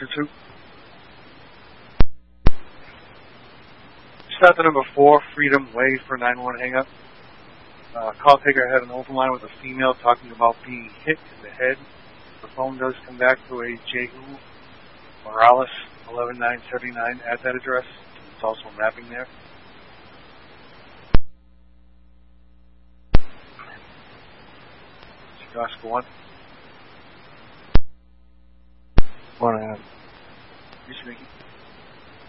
Oscar 2. Stop to number 4, Freedom Way for 9-1 hang-up. Call taker had an open line with a female talking about being hit in the head. The phone does come back to a Jehu Morales, 11979 at that address. It's also mapping there. Oscar 1. 1 AM. Yes, Mickey.